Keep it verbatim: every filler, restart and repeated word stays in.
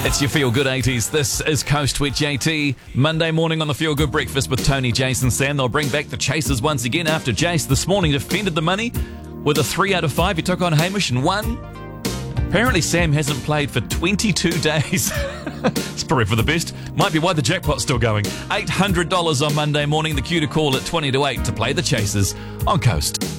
It's your Feel Good eighties. This is Coast with J T. Monday morning on the Feel Good Breakfast with Tony, Jason, Sam. They'll bring back the Chasers once again after Jace this morning defended the money with a three out of five. He took on Hamish and won. Apparently Sam hasn't played for twenty-two days. It's probably for the best. Might be why the jackpot's still going. eight hundred dollars on Monday morning. The cue to call at twenty to eight to play the Chasers on Coast.